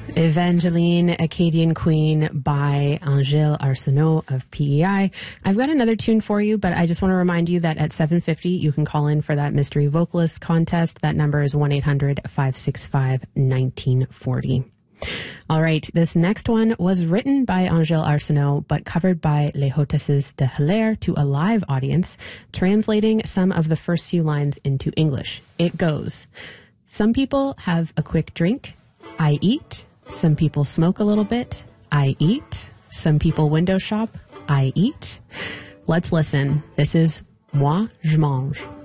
Evangeline, Acadian Queen by Angèle Arsenault of PEI. I've got another tune for you, but I just want to remind you that at 7:50 you can call in for that mystery vocalist contest. That number is 1-800-565-1940. All right, this next one was written by Angèle Arsenault, but covered by Les Hôtesses de Hilaire to a live audience, translating some of the first few lines into English. It goes, some people have a quick drink, I eat. Some people smoke a little bit, I eat. Some people window shop, I eat. Let's listen. This is Moi, je mange.